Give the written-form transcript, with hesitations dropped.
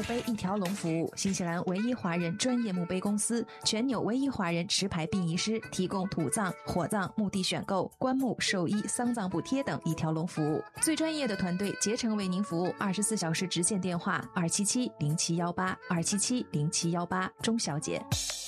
碑一条龙服务，新西兰唯一华人专业墓碑公司，全纽唯一华人持牌殡仪师，提供土葬、火葬、墓地选购、棺木、寿衣、丧葬补贴等一条龙服务，最专业的团队竭诚为您服务，24小时直线电话2770718，2770718，钟小姐。